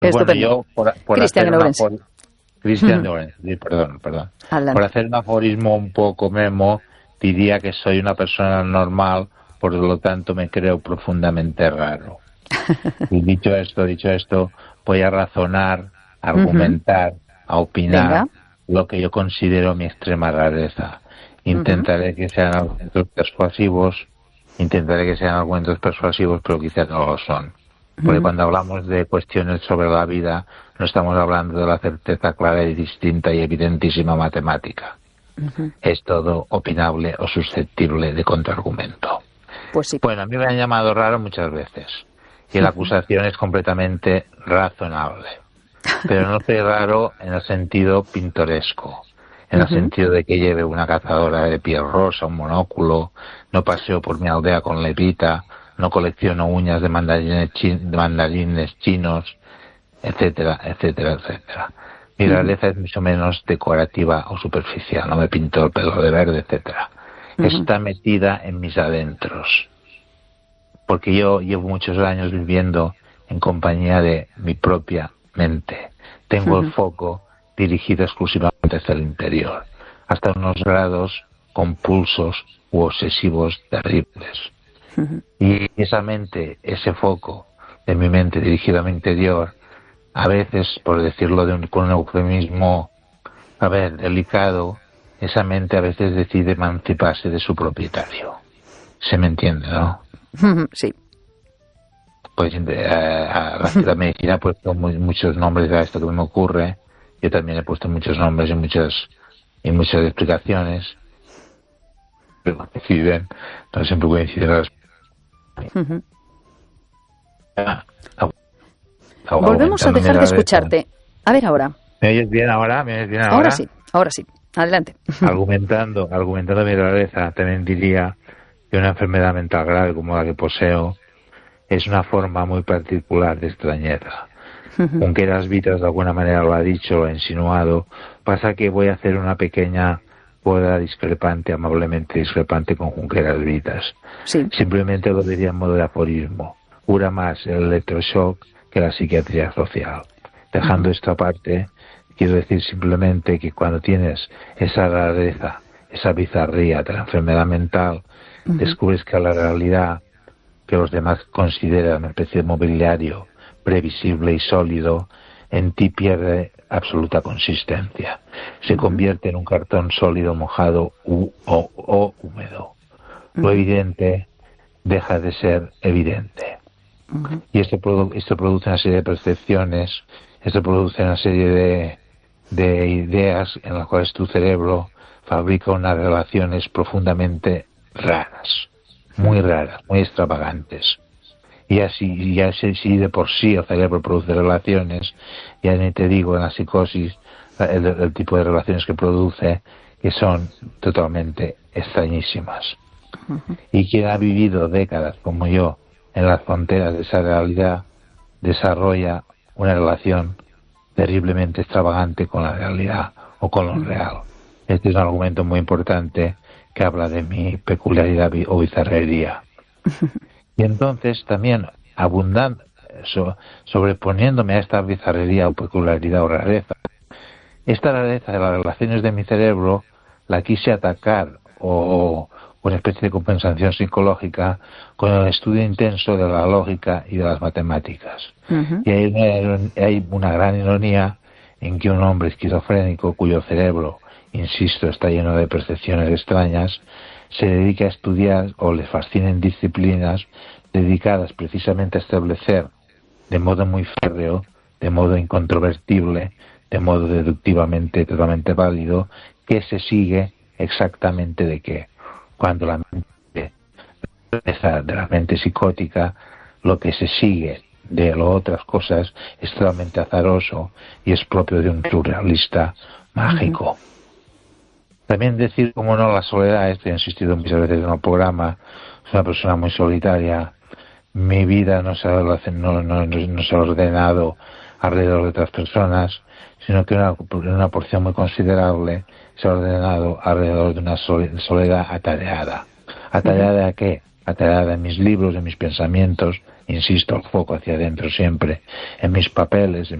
Bueno, Estupendo. yo por Cristian hacer Lorenz. Cristian Lorenz, perdón. Adelante. Por hacer un aforismo un poco memo, diría que soy una persona normal, por lo tanto me creo profundamente raro. Y dicho esto, voy a razonar, a argumentar, a opinar Venga. lo que yo considero mi extrema rareza. Intentaré que sean argumentos persuasivos, pero quizás no lo son. Porque cuando hablamos de cuestiones sobre la vida, no estamos hablando de la certeza clara y distinta y evidentísima matemática. Es todo opinable o susceptible de contraargumento. Pues sí. Bueno, a mí me han llamado raro muchas veces. Y la acusación es completamente razonable. Pero no soy raro en el sentido pintoresco. En el sentido de que lleve una cazadora de piel rosa, un monóculo, no paseo por mi aldea con levita, no colecciono uñas de mandarines chinos, etcétera, etcétera, etcétera. Mi rareza es mucho menos decorativa o superficial, no me pinto el pelo de verde, etcétera. Está metida en mis adentros. Porque yo llevo muchos años viviendo en compañía de mi propia mente. Tengo el foco dirigido exclusivamente hacia el interior, hasta unos grados compulsos u obsesivos terribles. Y esa mente, ese foco de mi mente dirigido a mi interior, a veces, por decirlo con un eufemismo, delicado, esa mente a veces decide emanciparse de su propietario. ¿Se me entiende, no? Sí. Pues la medicina ha puesto muchos nombres a esto que me ocurre. Yo también he puesto muchos nombres y muchas explicaciones. Pero coinciden, no siempre coinciden las... Volvemos a dejar de escucharte. A ver ahora. ¿Me oyes bien ahora? Ahora sí. Adelante. Argumentando mi rareza, también diría que una enfermedad mental grave como la que poseo es una forma muy particular de extrañeza. Junqueras Vitas de alguna manera lo ha dicho, lo ha insinuado. Pasa que voy a hacer una pequeña boda amablemente discrepante con Junqueras Vitas. Sí. Simplemente lo diría en modo de aforismo. Cura más el electroshock que la psiquiatría social. Dejando esto aparte, quiero decir simplemente que cuando tienes esa rareza, esa bizarría de la enfermedad mental, descubres que la realidad que los demás consideran una especie de mobiliario previsible y sólido, en ti pierde absoluta consistencia. Se convierte en un cartón sólido, mojado o húmedo. Lo evidente deja de ser evidente. Y esto produce una serie de percepciones, esto produce una serie de ideas en las cuales tu cerebro fabrica unas relaciones profundamente raras, muy extravagantes. Y así de por sí el cerebro produce relaciones, ya ni te digo en la psicosis el tipo de relaciones que produce, que son totalmente extrañísimas. Y quien ha vivido décadas como yo en las fronteras de esa realidad desarrolla una relación terriblemente extravagante con la realidad o con lo real. Este es un argumento muy importante que habla de mi peculiaridad o bizarrería. Y entonces también sobreponiéndome a esta bizarrería o peculiaridad o rareza, esta rareza de las relaciones de mi cerebro la quise atacar o una especie de compensación psicológica con el estudio intenso de la lógica y de las matemáticas. Y hay una gran ironía en que un hombre esquizofrénico cuyo cerebro, insisto, está lleno de percepciones extrañas, se dedica a estudiar o le fascinen disciplinas dedicadas precisamente a establecer de modo muy férreo, de modo incontrovertible, de modo deductivamente totalmente válido, que se sigue exactamente de qué. Cuando la mente de la mente psicótica, lo que se sigue de las otras cosas es totalmente azaroso y es propio de un surrealista mágico. También decir, como no, la soledad, he insistido muchas veces en el programa, es una persona muy solitaria, mi vida no se ha ordenado alrededor de otras personas, sino que una porción muy considerable se ha ordenado alrededor de una soledad atareada. ¿Atareada a qué? alterada en mis libros, en mis pensamientos, insisto, el foco hacia adentro siempre, en mis papeles,